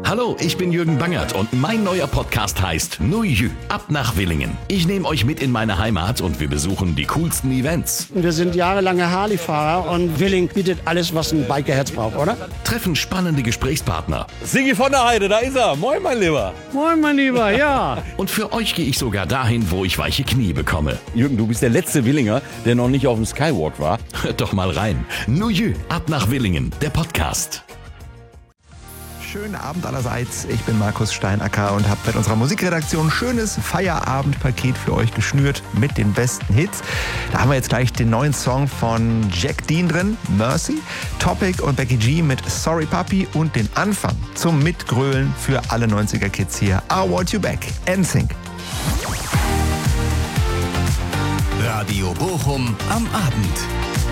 Hallo, ich bin Jürgen Bangert und mein neuer Podcast heißt Nu Jü, ab nach Willingen. Ich nehme euch mit in meine Heimat und wir besuchen die coolsten Events. Wir sind jahrelange Harley-Fahrer und Willingen bietet alles, was ein Bikerherz braucht, oder? Treffen spannende Gesprächspartner. Sigi von der Heide, da ist er. Moin, mein Lieber. Moin, mein Lieber, ja. Und für euch gehe ich sogar dahin, wo ich weiche Knie bekomme. Jürgen, du bist der letzte Willinger, der noch nicht auf dem Skywalk war. Hört doch mal rein. Nu Jü, ab nach Willingen, der Podcast. Schönen Abend allerseits, ich bin Markus Steinacker und habe mit unserer Musikredaktion ein schönes Feierabendpaket für euch geschnürt mit den besten Hits. Da haben wir jetzt gleich den neuen Song von Jack Dean drin, Mercy, Topic und Becky G mit Sorry Puppy und den Anfang zum Mitgrölen für alle 90er-Kids hier. I Want You Back, NSYNC. Radio Bochum am Abend.